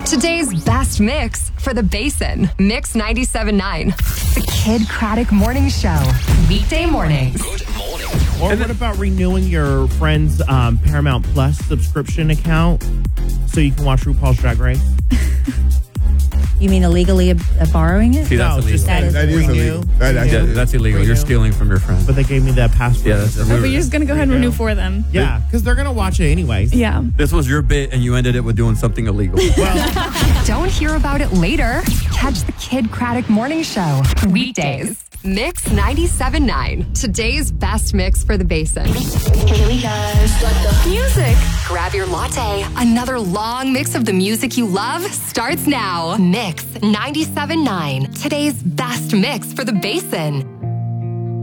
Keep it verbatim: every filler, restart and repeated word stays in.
Today's best mix for the Basin. Mix ninety-seven point nine. The Kid Craddock Morning Show. Weekday mornings. Good morning. Or what about renewing your friend's um, Paramount Plus subscription account so you can watch RuPaul's Drag Race? You mean illegally uh, borrowing it? See, that's No, illegal. just That is That is renew. illegal. That Yeah, actually, that's illegal. You're Renew. stealing from your friend. But they gave me that password. Yeah, that's Oh, illegal. but you're just going to go ahead and renew for them. Yeah, because they're going to watch it anyways. Yeah. This was your bit, and you ended it with doing something illegal. Well, Don't hear about it later. Catch the Kid Craddock Morning Show. Weekdays. Mix ninety-seven point nine. Today's best mix for the Basin. Here we go. Music. Grab your latte. Another long mix of the music you love starts now. Mix ninety-seven point nine. Today's best mix for the Basin.